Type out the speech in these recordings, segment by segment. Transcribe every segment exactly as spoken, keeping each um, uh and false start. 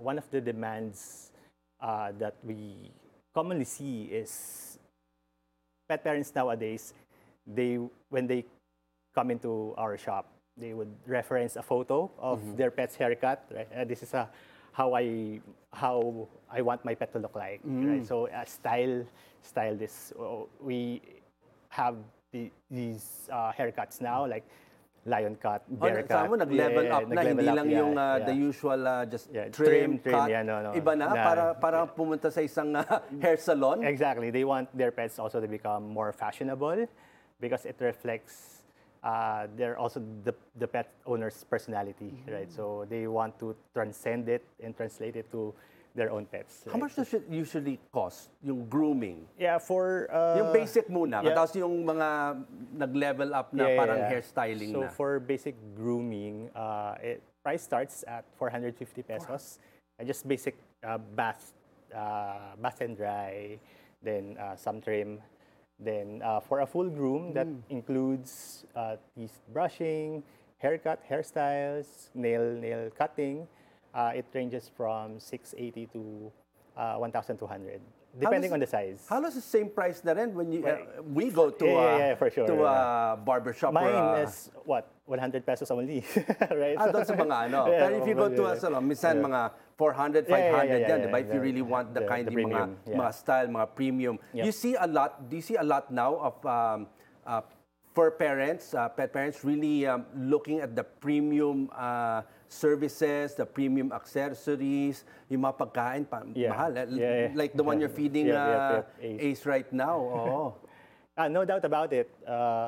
one of the demands uh, that we commonly see is pet parents nowadays, they when they come into our shop, they would reference a photo of mm-hmm. their pet's haircut. Right, uh, this is a how I how I want my pet to look like. Mm. Right, so uh, style style this. Uh, we have the, these uh, haircuts now, like lion cut, bear oh, cut. Mo, nag-level yeah, up na, hindi up, lang yeah, yung uh, yeah. the usual uh, just yeah, trim, trim, trim cut. Yeah, no, no, Iba na, na para, para yeah. pumunta sa isang uh, hair salon. Exactly. They want their pets also to become more fashionable because it reflects uh, they're also the, the pet owner's personality, mm-hmm. right? So they want to transcend it and translate it to their own pets. How right? much does it usually cost, yung grooming? Yeah, for... Uh, yung basic muna, yeah. tapos yung mga nag-level up na yeah, parang yeah. hairstyling so na. So for basic grooming, uh, it, price starts at four hundred fifty pesos. And just basic uh, bath, uh, bath and dry, then uh, some trim. Then uh, for a full groom, that mm. includes uh, teeth brushing, haircut, hairstyles, nail nail cutting. Uh, it ranges from six eighty to uh, one thousand two hundred, depending does, on the size. How does the same price na rin when you, uh, we go to, yeah, uh, yeah, yeah, for sure, to yeah. a barbershop? Mine or, uh, is, what, one hundred pesos only, right? Ah, doon sa mga ano. yeah, Pero if you go to a salon, minsan yeah. mga four hundred, five hundred yeah, yeah, yeah, yan, yeah, diba? If yeah, you really want the, the kind the of premium, mga, yeah. mga style, mga premium. Yep. You see a lot, do you see a lot now of um, uh, fur parents, uh, pet parents really um, looking at the premium uh, services, the premium accessories, yung mga pagkain, pa, yeah. mahal. Yeah, yeah. Like the one you're feeding yeah, yeah, uh, yeah, Ace. Ace right now. Oh. uh, no doubt about it. Uh,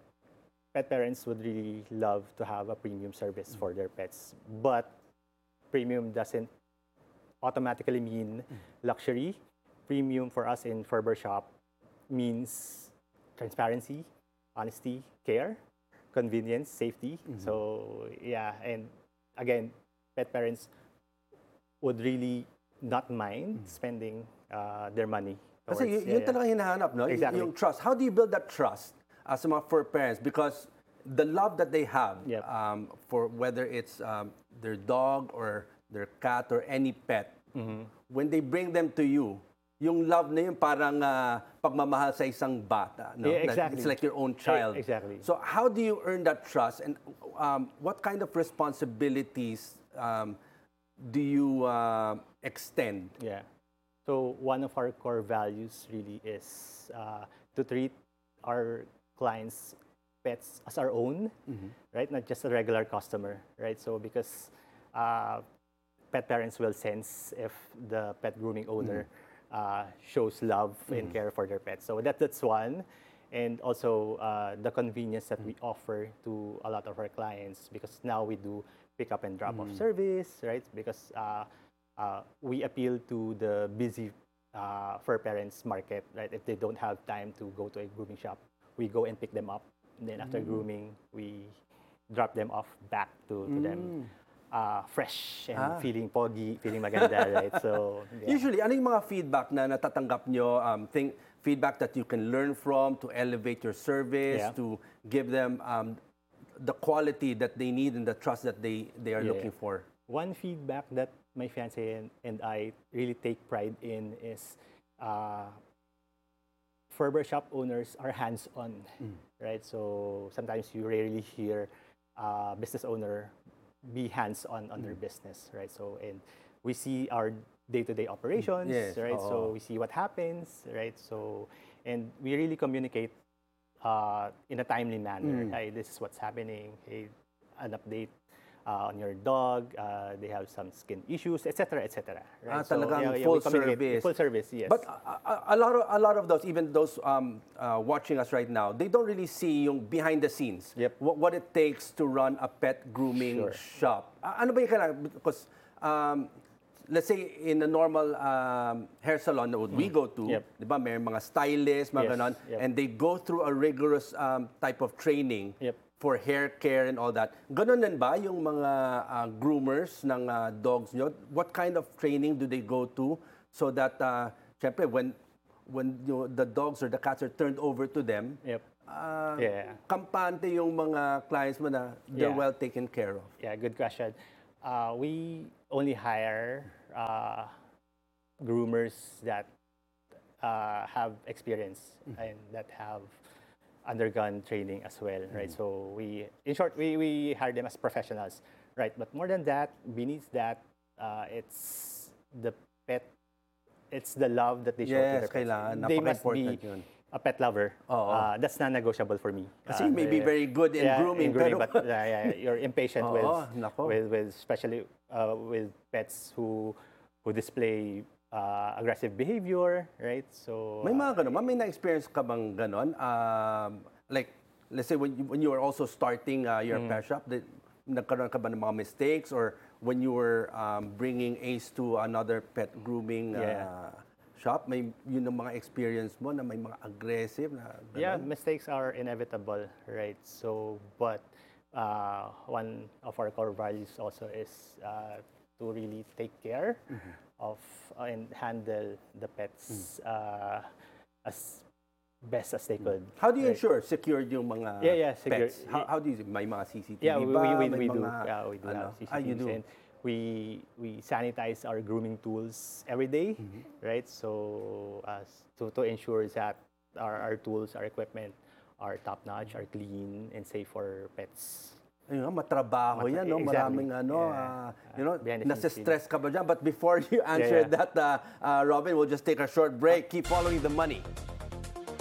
pet parents would really love to have a premium service for their pets. But premium doesn't automatically mean luxury. Premium for us in Ferber Shop means transparency, honesty, care, convenience, safety. Mm-hmm. So yeah, and again, pet parents would really not mind mm-hmm. spending uh, their money. Kasi y- yeah, yun talaga hinahanap, no? Exactly. Yung trust. How do you build that trust as mga fur parents? Because the love that they have yep. um, for whether it's um, their dog or their cat or any pet, mm-hmm. when they bring them to you, yung love na yun parang uh, pagmamahal sa isang bata. No? Yeah, exactly. It's like your own child. Yeah, exactly. So how do you earn that trust? And um, what kind of responsibilities um, do you uh, extend? Yeah. So one of our core values really is uh, to treat our clients' pets as our own, mm-hmm. right? Not just a regular customer, right? So because uh, pet parents will sense if the pet grooming owner mm-hmm. Uh, shows love mm. and care for their pets. So that, that's one. And also uh, the convenience that mm. we offer to a lot of our clients, because now we do pick up and drop off mm. service, right? Because uh, uh, we appeal to the busy uh, fur parents market, right? If they don't have time to go to a grooming shop, we go and pick them up. And then after mm. grooming, we drop them off back to, to mm. them. Uh, fresh and ah. feeling pogi, feeling maganda, right? So yeah. Usually, ano yung mga feedback na natatanggap nyo? Um, think, feedback that you can learn from to elevate your service, yeah. to give them um, the quality that they need and the trust that they, they are yeah. looking for? One feedback that my fiancé and, and I really take pride in is uh, Ferber Shop owners are hands-on, mm. right? So sometimes you rarely hear uh, business owner be hands-on on mm. their business, right? So, and we see our day-to-day operations, yes. right? Oh. So we see what happens, right? So, and we really communicate uh, in a timely manner. Mm. Hey, this is what's happening. Hey, an update uh, on your dog. Uh, they have some skin issues, et cetera, et cetera. Right? Ah, talagang so, yeah, full yeah, service. Full service, yes. But a, a lot of a lot of those, even those um, uh, watching us right now, they don't really see yung behind the scenes. Yep. What, what it takes to run a pet grooming sure. shop. Uh, ano ba yung kailangan? Because um, let's say in a normal um, hair salon that we go to, yep. di ba, may mga stylists, mga yes. ganon, yep. and they go through a rigorous um, type of training. Yep. For hair care and all that. Ganon din ba yung mga uh, groomers ng uh, dogs nyo? What kind of training do they go to so that, uh, syempre, when when you know, the dogs or the cats are turned over to them, yep. uh, yeah. kampante yung mga clients mo na they're yeah. well taken care of? Yeah, good question. uh, we only hire uh, groomers that uh, have experience and that have undergone training as well, right? So we, in short, we, we hire them as professionals, right? But more than that, beneath that, uh, it's the pet, it's the love that they show to Yes, their pets. kailangan. They must Napaka-important be yun. a pet lover. Oo. Uh, that's non-negotiable for me. Kasi Uh, you may be eh, very good in yeah, grooming, in grooming, pero- but uh, yeah, you're impatient with, Oo, nako. with, with, especially uh, with pets who, who display uh, aggressive behavior, right? So May mga ganun. Ma'am, may na-experience ka bang ganun? Um, like, let's say when you, when you were also starting uh, your Mm. pet shop, did, nagkaroon ka ba ng mga mistakes? Or when you were um, bringing Ace to another pet grooming uh, Yeah. shop, may yun ang mga experience mo na may mga aggressive na ganun? yeah, mistakes are inevitable, right? So, but uh, one of our core values also is uh, to really take care of uh, and handle the pets uh, as best as they could. How do you right? ensure secured yung mga Yeah, yeah, secure. pets? How, how do you, may mga C C T V Yeah, we, ba? we, we, May we do. mga, Yeah, we do ano? have C C T Vs. Ah, you do. And we, we sanitize our grooming tools every day, Mm-hmm. right? So as to, to ensure that our, our tools, our equipment are top-notch, are clean, and safe for pets. Ayun nga, matrabaho Matra- yan, no? exactly. Maraming ano, Yeah. ah, you know, Behind the scenes nasa-stress ka ba dyan? But before you answer yeah. that, uh, uh, Robin, we'll just take a short break. Keep following the money.